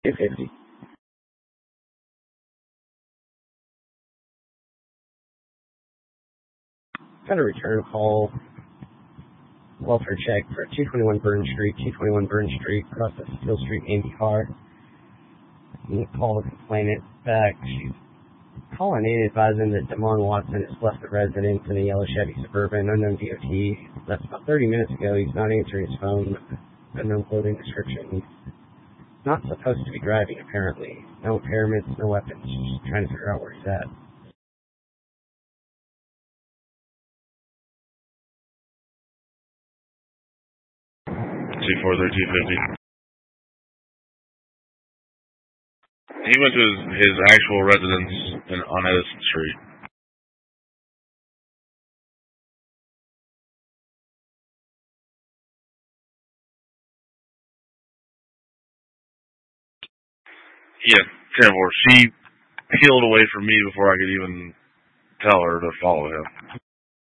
250. Got a return call, welfare check for 221 Burn Street, 221 Burn Street, across the Steel Street Indy car. You call the complainant back. She's calling in advising that Damon Watson has left the residence in a yellow Chevy Suburban, unknown DOT. That's about 30 minutes ago. He's not answering his phone. Unknown clothing description. He's not supposed to be driving, apparently. No impairments, no weapons. Just trying to figure out where he's at. 243-250. He went to his actual residence on Edison Street. Yeah, 10-4. She peeled away from me before I could even tell her to follow him.